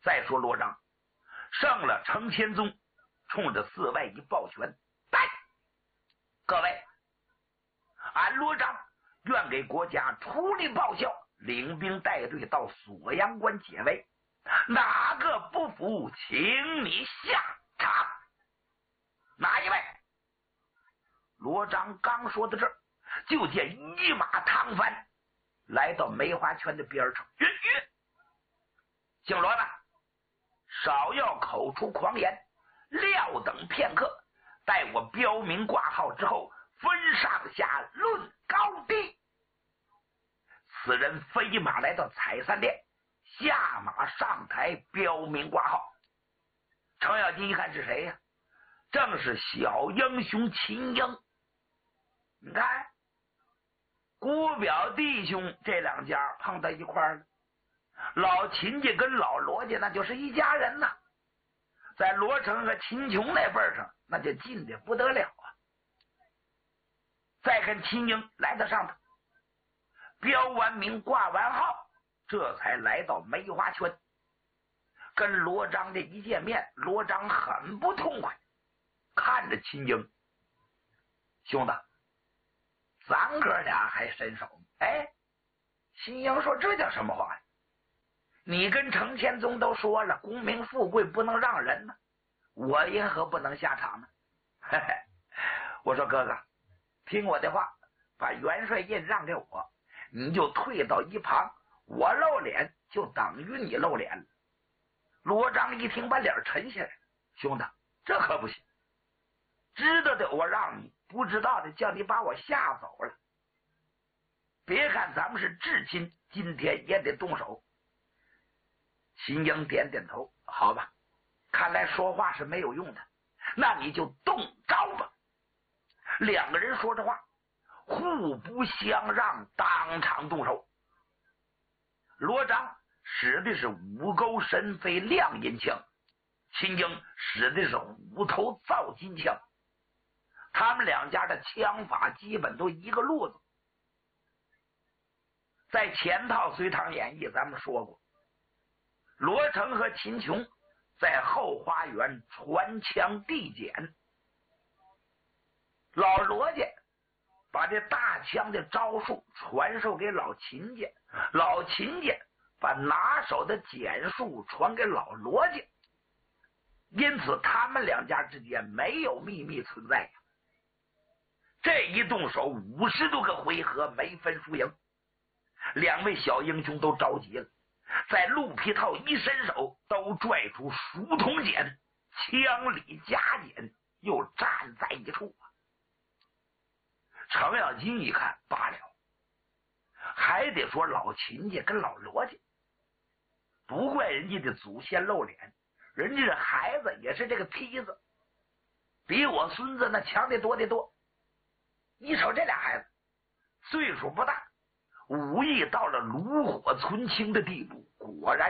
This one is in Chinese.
再说罗章胜了程千宗，冲着四外一抱拳，来，各位，俺罗章愿给国家出力报效，领兵带队到锁阳关解围，哪个不服，请你下场。哪一位？罗章刚说到这儿，就见一马唐帆来到梅花圈的边上。姓罗的，少要口出狂言，料等片刻，待我标明挂号之后，分上下论高低。此人飞马来到采散殿，下马上台标明挂号。程咬金一看是谁呀？正是小英雄秦英。你看姑表弟兄这两家碰到一块儿了，老秦家跟老罗家那就是一家人呐，在罗成和秦琼那份上那就近的不得了啊。再看秦英来到上头，标完名挂完号，这才来到梅花圈，跟罗章这一见面，罗章很不痛快，看着秦英，兄弟，咱哥俩还伸手。哎，秦英说这叫什么话呀？你跟程千宗都说了，功名富贵不能让人呢，我因何不能下场呢？嘿嘿，我说哥哥，听我的话，把元帅印让给我，你就退到一旁，我露脸就等于你露脸了。罗章一听把脸沉下来，兄弟，这可不行，知道的我让你，不知道的叫你把我吓走了。别看咱们是至亲，今天也得动手。秦英点点头，好吧，看来说话是没有用的，那你就动招吧。两个人说着话，互不相让，当场动手。罗章使的是五钩神飞亮银枪，秦英使的是虎头造金枪，他们两家的枪法基本都一个路子。在前套《隋唐演义》咱们说过，罗成和秦琼在后花园传枪递简，老罗家把这大枪的招数传授给老秦家，老秦家把拿手的简术传给老罗家，因此他们两家之间没有秘密存在呀。这一动手50多个回合没分输赢，两位小英雄都着急了，在鹿皮套一伸手，都拽出熟铜锏，枪里夹锏，又站在一处啊。程咬金一看罢了，还得说老秦家跟老罗家，不怪人家的祖先露脸，人家这孩子也是这个坯子，比我孙子那强得多得多。一瞅这俩孩子岁数不大，武艺到了炉火纯青的地步，果然